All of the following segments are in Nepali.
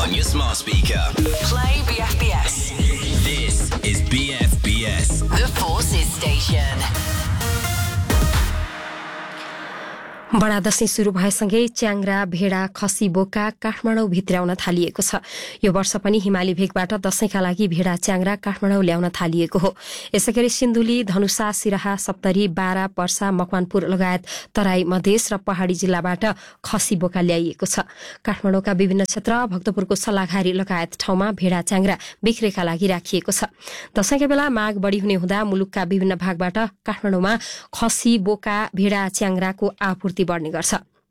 on your smart speaker. Play BFBS. This is BFBS. The Forces Station. बडा दशैं सुरु भएसँगै च्याङ्ग्रा भेडा खसी बोका काठमाडौँ भित्राउन थालिएको छ। यो वर्ष पनि हिमाली भेगबाट दशैंका लागि भेडा च्याङ्ग्रा काठमाडौँ ल्याउन थालिएको हो। यसैगरी सिन्धुली धनुषा सिराहा सप्तरी बारा पर्सा मकवानपुर लगायत तराई मधेस र पहाड़ी जिल्लाबाट खसी बोका ल्याइएको छ। काठमाडौँका विभिन्न क्षेत्र भक्तपुरको सल्लाघारी लगायत ठाउँमा भेडा च्याङ्ग्रा बिक्रीका लागि राखिएको छ। दशैंका बेला माग बढी हुने हुँदा मुलुकका विभिन्न भागबाट काठमाडौँमा खसी बोका भेडा च्याङ्ग्राको आपूर्ति बढ्ने गर्छ।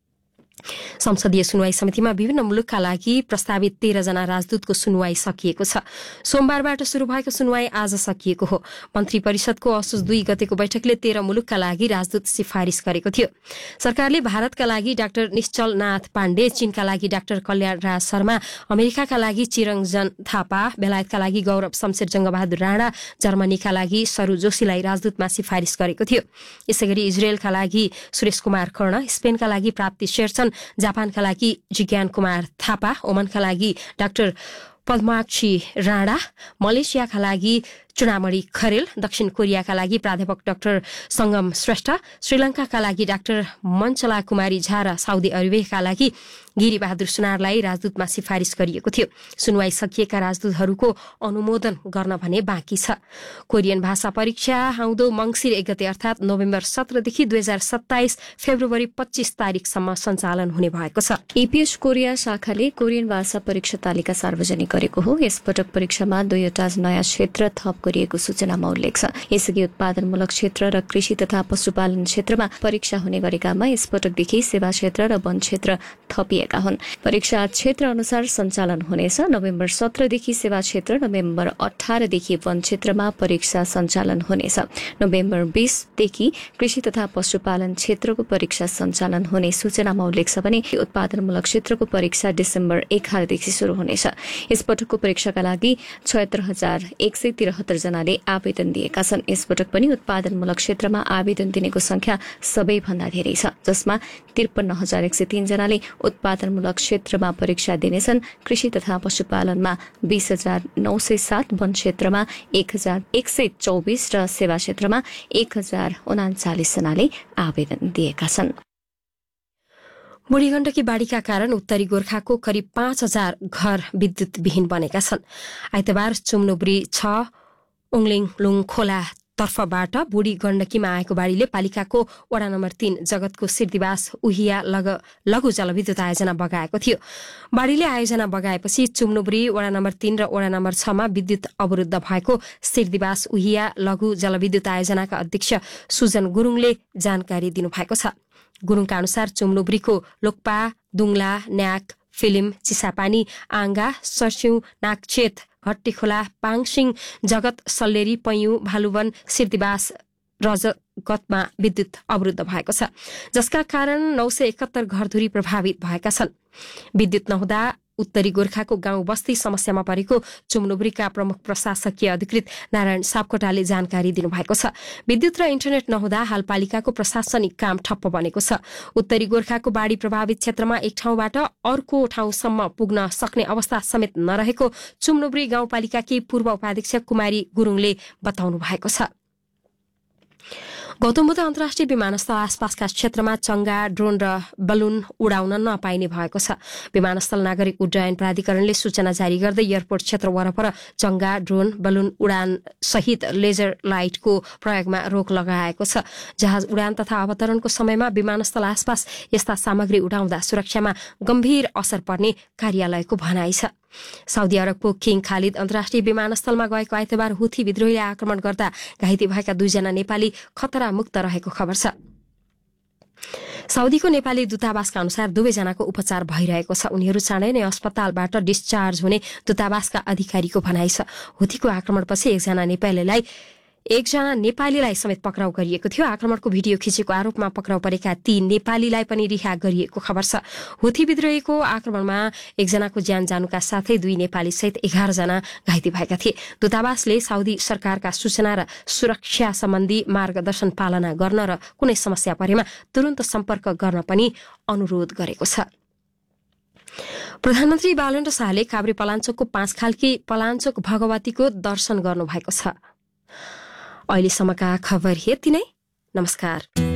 संसदीय सुनवाई समितिमा विभिन्न मुलुकका लागि प्रस्तावित 13 जना राजदूतको सुनवाई सकिएको छ। सोमबारबाट शुरू भएको सुनवाई आज सकिएको हो। मन्त्री परिषदको असोज 2 गतेको बैठकले 13 मुलुकका लागि राजदूत सिफारिश गरेको थियो। सरकारले भारतका लागि डाक्टर निश्चल नाथ पाण्डे, चीनका लागि डाक्टर कल्याण राज शर्मा, अमेरिकाका लागि चिरञ्जन थापा, बेलायतका लागि गौरव शमशेर जंगबहादुर राणा, जर्मनीका लागि सरू जोशीलाई राजदूतमा सिफारिश गरेको थियो। यसैगरी इजरायलका लागि सुरेश कुमार कर्ण, स्पेनका लागि प्राप्ति शेरचन, जापानका लागि जिज्ञान कुमार थापा, ओमनका लागि डाक्टर पद्माक्षी राणा, मलेसियाका लागि चुनामणि खरेल, दक्षिण कोरियाका लागि प्राध्यापक डाक्टर संगम श्रेष्ठ, श्रीलंकाका लागि डाक्टर मञ्चला कुमारी झा र साउदी अरेबियाका लागि गिरिबहादुर सुनारलाई राजदूतमा सिफारिश गरिएको थियो। सुनवाई सकिएका राजदूतहरूको अनुमोदन गर्न भने बाँकी छ। कोरियन भाषा परीक्षा आउँदो मंसिर 1 गते अर्थात नोभेम्बर 17 देखि 2027 फेब्रुअरी 25 तारिकसम्म सञ्चालन हुने भएको छ। एपीएस कोरिया शाखाले कोरियन भाषा परीक्षा तालिका सार्वजनिक गरेको हो। यसपटक परीक्षामा 2वटा नयाँ क्षेत्र थप गरिएको सूचनामा उल्लेख छ। यसअघि उत्पादनमूलक क्षेत्र र कृषि तथा पशुपालन क्षेत्रमा परीक्षा हुने गरेकामा यसपटकदेखि सेवा क्षेत्र र वन क्षेत्र थपिएका हुन्। परीक्षा क्षेत्र अनुसार सञ्चालन हुनेछ। नोभेम्बर 17 देखि सेवा क्षेत्र, नोभेम्बर 18 देखि वन क्षेत्रमा परीक्षा सञ्चालन हुनेछ। नोभेम्बर 20 देखि कृषि तथा पशुपालन क्षेत्रको परीक्षा सञ्चालन हुने सूचनामा उल्लेख छ भने उत्पादनमूलक क्षेत्रको परीक्षा डिसेम्बर 11 देखि शुरू हुनेछ। यसपटकको परीक्षाका लागि 76,173 जनाले आवेदन दिएका छन्। यसपटक पनि उत्पादनमूलक क्षेत्रमा आवेदन दिनेको संख्या सबैभन्दा धेरै छ, जसमा 53,103 जनाले उत्पादनमूलक क्षेत्रमा परीक्षा दिनेछन्। कृषि तथा पशुपालनमा 20,907, वन क्षेत्रमा 1,124 र सेवा क्षेत्रमा 1,039 जनाले आवेदन दिएका छन्। बुढी गण्डकी बाढीका कारण उत्तरी गोर्खाको करिब 5,000 घर विद्युतविहीन बनेका छन्। आइतबार चुम्नुब्री 6 उङलिङलुङ खोला तर्फबाट बुढी गण्डकीमा आएको बाढीले पालिकाको वडा नम्बर 3 जगतको सिरदिवास उहिया लघु जलविद्युत आयोजना बगाएको थियो। बाढीले आयोजना बगाएपछि चुम्नुब्री वडा नम्बर 3 र वडा नम्बर 6 मा विद्युत अवरुद्ध भएको सिरदिवास उहिया लघु जलविद्युत आयोजनाका अध्यक्ष सुजन गुरुङले जानकारी दिनुभएको छ। गुरुङका अनुसार चुम्नुब्रीको लोकपा, दुङला, न्याक, फिलिम, चिसापानी, आङ्गा, सर्स्यौं, नागचेत, हट्टीखोला, पाङसिङ, जगत, सल्लेरी, पैयुँ, भालुवन, सिरदिवास, रजगतमा विद्युत अवरुद्ध भएको छ, जसका कारण 971 घरधुरी प्रभावित भएका छन्। विद्युत नहुँदा उत्तरी गोर्खाको गाउँ बस्ती समस्यामा परेको चुम्नुब्रीका प्रमुख प्रशासकीय अधिकृत नारायण सापकोटाले जानकारी दिनुभएको छ। विद्युत र इन्टरनेट नहुँदा हाल पालिकाको प्रशासनिक काम ठप्प बनेको छ। उत्तरी गोर्खाको बाढी प्रभावित क्षेत्रमा एक ठाउँबाट अर्को ठाउँसम्म पुग्न सक्ने अवस्था समेत नरहेको चुम्नुब्री गाउँपालिकाकी पूर्व उपाध्यक्ष कुमारी गुरुङले बताउनु भएको छ। गौतम बुद्ध अन्तर्राष्ट्रिय विमानस्थल आसपासका क्षेत्रमा चंगा, ड्रोन र बलुन उडाउन नपाइने भएको छ। विमानस्थल नागरिक उड्डयन प्राधिकरणले सूचना जारी गर्दै एयरपोर्ट क्षेत्र वरपर चंगा, ड्रोन, बलुन उडान सहित लेजर लाइटको प्रयोगमा रोक लगाएको छ। जहाज उडान तथा अवतरणको समयमा विमानस्थल आसपास यस्ता सामग्री उडाउँदा सुरक्षामा गम्भीर असर पर्ने कार्यालयको भनाइ छ। साउदी अरबको किङ खालिद अन्तर्राष्ट्रिय विमानस्थलमा गएको आइतबार हुथी विद्रोहीले आक्रमण गर्दा घाइते भएका 2 जना नेपाली खतरामुक्त रहेको खबर छ। साउदीको नेपाली दूतावासका अनुसार दुवैजनाको उपचार भइरहेको छ। उनीहरू चाँडै नै अस्पतालबाट डिस्चार्ज हुने दूतावासका अधिकारीको भनाइ छ। हुथीको आक्रमणपछि एकजना नेपालीलाई समेत पक्राउ गरिएको थियो। आक्रमणको भिडियो खिचेको आरोपमा पक्राउ परेका ती नेपालीलाई पनि रिहा गरिएको खबर छ। हुथी विद्रोहीको आक्रमणमा एकजनाको ज्यान जानुका साथै 2 नेपाली सहित 11 जना घाइते भएका थिए। दूतावासले साउदी सरकारका सूचना र सुरक्षा सम्बन्धी मार्गदर्शन पालना गर्न र कुनै समस्या परेमा तुरन्त सम्पर्क गर्न पनि अनुरोध गरेको छ। प्रधानमन्त्री बालेन्द्र शाहले काभ्रे पलाञ्चोकको 5 खालकी पलाञ्चोक भगवतीको दर्शन गर्नुभएको छ। अहिलेसम्मका खबर यति नै। नमस्कार।